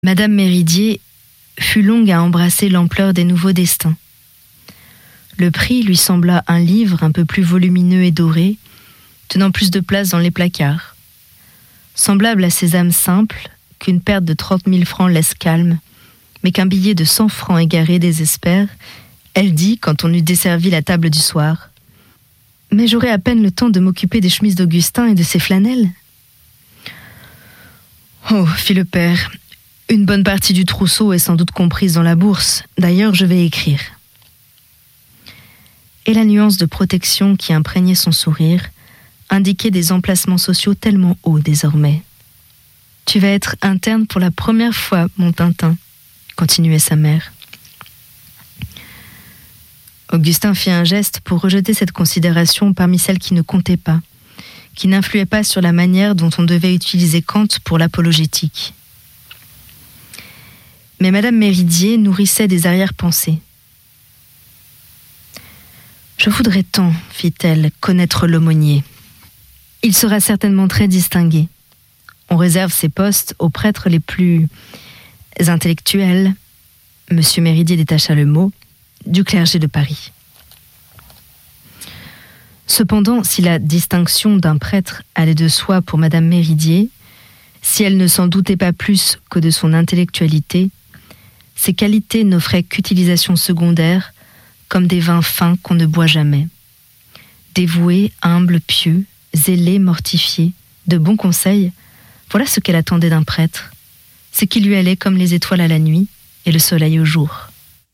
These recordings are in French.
Madame Méridier fut longue à embrasser l'ampleur des nouveaux destins. Le prix lui sembla un livre un peu plus volumineux et doré, tenant plus de place dans les placards. Semblable à ces âmes simples, qu'une perte de 30 000 francs laisse calme, mais qu'un billet de 100 francs égaré désespère, elle dit, quand on eut desservi la table du soir: « Mais j'aurai à peine le temps de m'occuper des chemises d'Augustin et de ses flanelles. » « Oh, fit le père, une bonne partie du trousseau est sans doute comprise dans la bourse. D'ailleurs, je vais écrire. » Et la nuance de protection qui imprégnait son sourire indiquait des emplacements sociaux tellement hauts désormais. « Tu vas être interne pour la première fois, mon Tintin, » continuait sa mère. Augustin fit un geste pour rejeter cette considération parmi celles qui ne comptaient pas, qui n'influaient pas sur la manière dont on devait utiliser Kant pour l'apologétique. Mais Madame Méridier nourrissait des arrière-pensées. « Je voudrais tant, fit-elle, connaître l'aumônier. Il sera certainement très distingué. On réserve ces postes aux prêtres les plus intellectuels, Monsieur Méridier détacha le mot, du clergé de Paris. » Cependant, si la distinction d'un prêtre allait de soi pour Madame Méridier, si elle ne s'en doutait pas plus que de son intellectualité, ces qualités n'offraient qu'utilisation secondaire, comme des vins fins qu'on ne boit jamais. Dévoué, humble, pieux, zélé, mortifié, de bons conseils, voilà ce qu'elle attendait d'un prêtre, ce qui lui allait comme les étoiles à la nuit et le soleil au jour.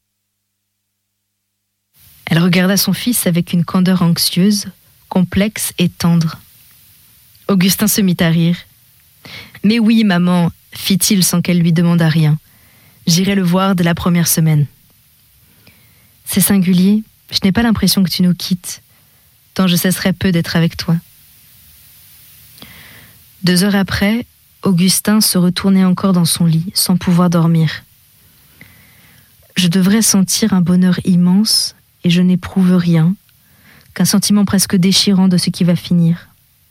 Elle regarda son fils avec une candeur anxieuse, complexe et tendre. Augustin se mit à rire. « Mais oui, maman, fit-il sans qu'elle lui demandât rien. J'irai le voir dès la première semaine. » « C'est singulier, je n'ai pas l'impression que tu nous quittes, tant je cesserai peu d'être avec toi. » 2 heures après, Augustin se retournait encore dans son lit, sans pouvoir dormir. « Je devrais sentir un bonheur immense, et je n'éprouve rien, qu'un sentiment presque déchirant de ce qui va finir. »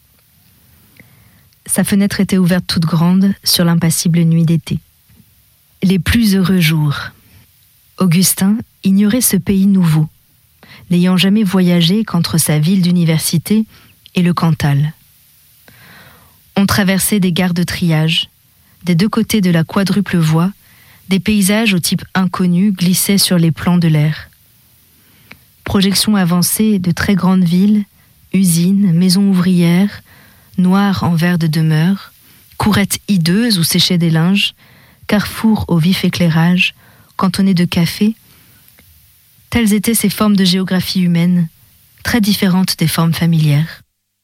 Sa fenêtre était ouverte toute grande sur l'impassible nuit d'été. Les plus heureux jours. Augustin ignorait ce pays nouveau, n'ayant jamais voyagé qu'entre sa ville d'université et le Cantal. On traversait des gares de triage. Des 2 côtés de la quadruple voie, des paysages au type inconnu glissaient sur les plans de l'air. Projections avancées de très grandes villes, usines, maisons ouvrières, noires en verre de demeure, courettes hideuses où séchaient des linges, carrefours au vif éclairage, cantonnés de cafés. Telles étaient ces formes de géographie humaine, très différentes des formes familières.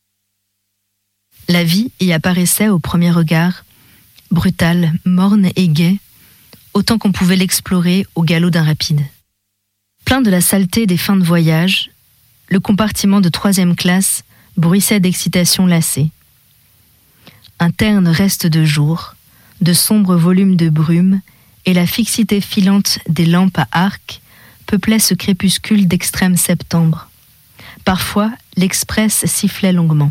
La vie y apparaissait au premier regard, brutale, morne et gaie, autant qu'on pouvait l'explorer au galop d'un rapide. Plein de la saleté des fins de voyage, le compartiment de 3e classe bruissait d'excitation lassée. Un terne reste de jour, de sombres volumes de brume et la fixité filante des lampes à arc peuplaient ce crépuscule d'extrême septembre. Parfois, l'express sifflait longuement.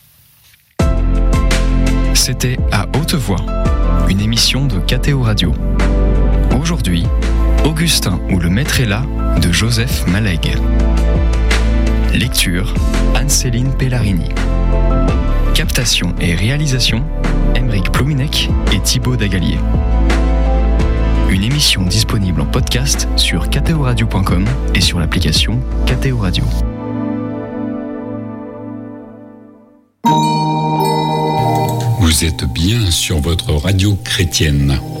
C'était À Haute Voix, une émission de KTO Radio. Aujourd'hui, Augustin ou le maître est là de Joseph Malègue. Lecture, Anne-Céline Pellarini. Captation et réalisation, Aymeric Plouminec et Thibaut Dagalier. Une émission disponible en podcast sur ktoradio.com et sur l'application KTO Radio. Vous êtes bien sur votre radio chrétienne.